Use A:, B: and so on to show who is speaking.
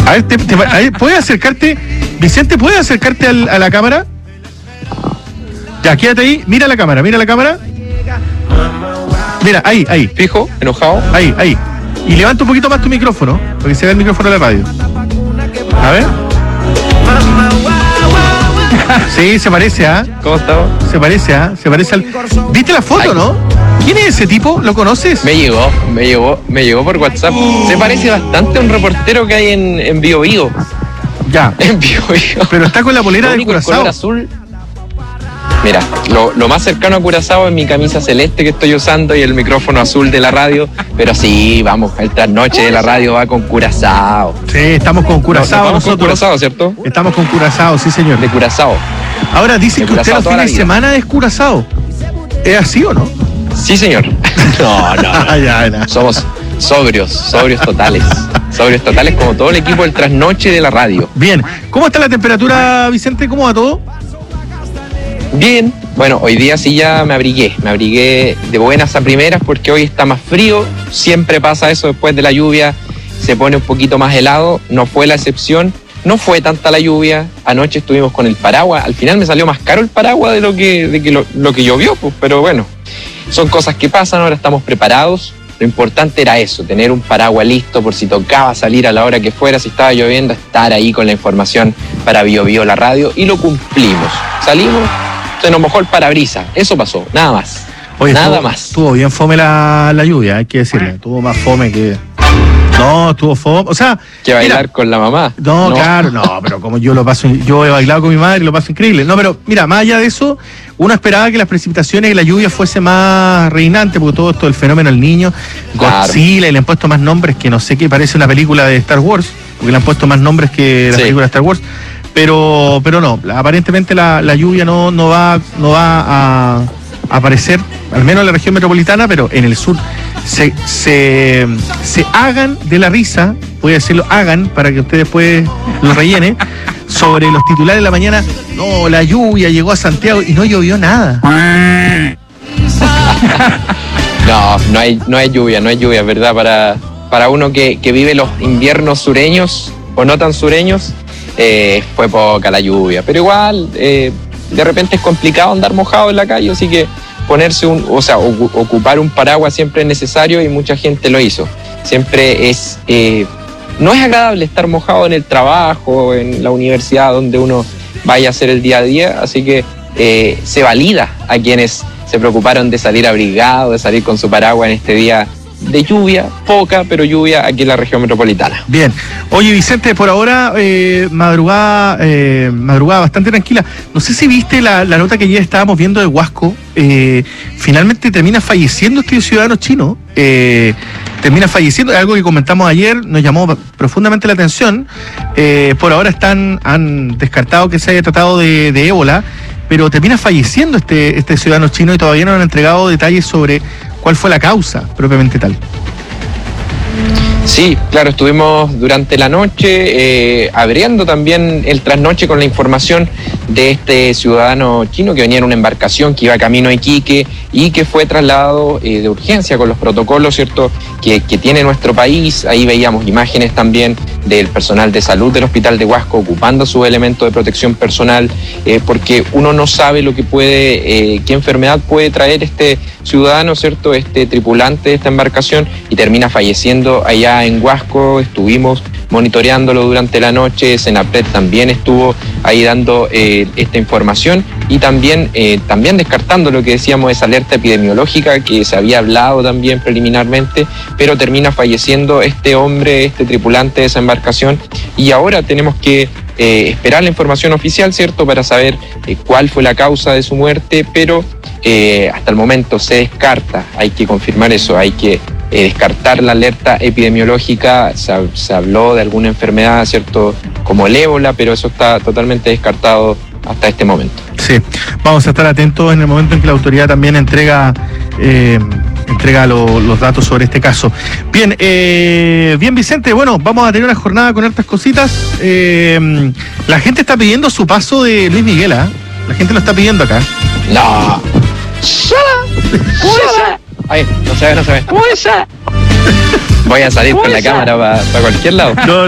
A: A ver, ¿puedes acercarte? Vicente, ¿puedes acercarte a la cámara? Ya, quédate ahí, mira la cámara. Mira, ahí.
B: Fijo, enojado.
A: Ahí. Y levanta un poquito más tu micrófono, para que se vea el micrófono de la radio. A ver. Sí, se parece, ¿ah?
B: ¿Cómo estamos?
A: Se parece al... ¿Viste la foto, no? ¿Quién es ese tipo? ¿Lo conoces?
B: Me llegó por WhatsApp. Se parece bastante a un reportero que hay en Bio Bio.
A: Ya.
B: En Bio Bio.
A: Pero está con la polera de Curazao.
B: Color azul. Mira, lo más cercano a Curazao es mi camisa celeste que estoy usando y el micrófono azul de la radio. Pero sí, vamos, el trasnoche de la radio va con Curazao.
A: Sí, estamos con Curazao.
B: Vamos con Curazao, ¿cierto?
A: Estamos con Curazao, sí, señor.
B: De Curazao.
A: Ahora dicen que usted los fines de semana es Curazao. ¿Es así o no?
B: Sí, señor. No.
A: Ya.
B: Somos sobrios totales. Sobrios totales como todo el equipo del trasnoche de la radio.
A: Bien. ¿Cómo está la temperatura, Vicente? ¿Cómo va todo?
B: Bien. Bueno, hoy día sí ya me abrigué de buenas a primeras porque hoy está más frío. Siempre pasa eso después de la lluvia. Se pone un poquito más helado. No fue la excepción. No fue tanta la lluvia. Anoche estuvimos con el paraguas. Al final me salió más caro el paraguas de lo que llovió, pues, pero bueno. Son cosas que pasan, ahora estamos preparados. Lo importante era eso, tener un paraguas listo por si tocaba salir a la hora que fuera, si estaba lloviendo, estar ahí con la información para Bio Bio la radio, y lo cumplimos. Salimos, se nos mojó el parabrisas, eso pasó, nada más.
A: Oye,
B: nada más.
A: Estuvo bien fome la lluvia, hay que decirle. Estuvo más fome que... No, estuvo fome. O sea...
B: ¿Que bailar con la mamá?
A: No, claro, no, pero como yo he bailado con mi madre y lo paso increíble. No, pero mira, más allá de eso, uno esperaba que las precipitaciones y la lluvia fuese más reinante, porque todo esto del fenómeno del niño,
B: claro.
A: Godzilla, y le han puesto más nombres que no sé qué, parece una película de Star Wars, porque le han puesto más nombres que la película de Star Wars. Pero no, aparentemente la lluvia no va a aparecer, al menos en la región metropolitana, pero en el sur se hagan de la risa, voy a decirlo, hagan, para que usted después lo rellene, sobre los titulares de la mañana. No, la lluvia llegó a Santiago y no llovió nada.
B: No hay lluvia, ¿verdad? Para uno que vive los inviernos sureños o no tan sureños, fue poca la lluvia, pero igual de repente es complicado andar mojado en la calle, así que ponerse ocupar un paraguas siempre es necesario y mucha gente lo hizo. Siempre no es agradable estar mojado en el trabajo, en la universidad, donde uno vaya a hacer el día a día, así que se valida a quienes se preocuparon de salir abrigado, de salir con su paraguas en este día de lluvia, poca, pero lluvia aquí en la región metropolitana.
A: Bien. Oye, Vicente, por ahora, madrugada bastante tranquila. No sé si viste la nota que ya estábamos viendo de Huasco. Finalmente termina falleciendo este ciudadano chino. Termina falleciendo, algo que comentamos ayer, nos llamó profundamente la atención. Por ahora han descartado que se haya tratado de ébola, pero termina falleciendo este ciudadano chino y todavía no han entregado detalles sobre cuál fue la causa propiamente tal.
B: Sí, claro, estuvimos durante la noche abriendo también el trasnoche con la información de este ciudadano chino que venía en una embarcación que iba camino a Iquique y que fue trasladado de urgencia con los protocolos, ¿cierto?, que tiene nuestro país. Ahí veíamos imágenes también del personal de salud del hospital de Huasco ocupando sus elementos de protección personal, porque uno no sabe lo que qué enfermedad puede traer este ciudadano, ¿cierto?, este tripulante de esta embarcación, y termina falleciendo allá en Huasco. Estuvimos monitoreándolo durante la noche, Senapred también estuvo ahí dando esta información y también descartando lo que decíamos, esa alerta epidemiológica que se había hablado también preliminarmente, pero termina falleciendo este hombre, este tripulante de esa embarcación, y ahora tenemos que esperar la información oficial, ¿cierto?, para saber cuál fue la causa de su muerte, pero hasta el momento se descarta, hay que confirmar eso, hay que descartar la alerta epidemiológica. Se habló de alguna enfermedad, ¿cierto?, como el ébola, pero eso está totalmente descartado hasta este momento.
A: Sí, vamos a estar atentos en el momento en que la autoridad también entrega los datos sobre este caso. Bien, bien, Vicente, bueno, vamos a tener una jornada con hartas cositas. La gente está pidiendo su paso de Luis Miguel, ¿eh? La gente lo está pidiendo acá.
B: No. Ay, no se ve. Voy a salir con la cámara para cualquier lado.
A: No,